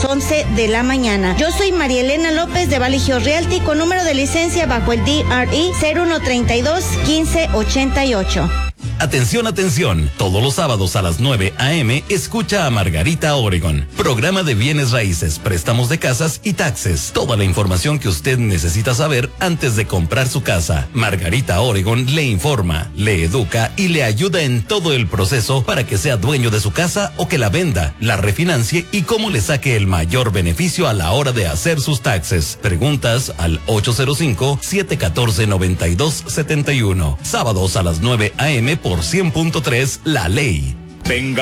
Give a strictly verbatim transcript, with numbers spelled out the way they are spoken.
las once de la mañana. Yo soy María Elena López de Valley Hills Realty con número de licencia bajo el D R E cero uno treinta y dos quince ochenta y ocho. Atención, atención. Todos los sábados a las nueve a eme escucha a Margarita Oregon. Programa de bienes raíces, préstamos de casas y taxes. Toda la información que usted necesita saber antes de comprar su casa. Margarita Oregon le informa, le educa y le ayuda en todo el proceso para que sea dueño de su casa o que la venda, la refinancie y cómo le saque el mayor beneficio a la hora de hacer sus taxes. Preguntas al ocho cero cinco, siete uno cuatro, nueve dos siete uno. Sábados a las nueve a eme por cien punto tres La Ley. Venga.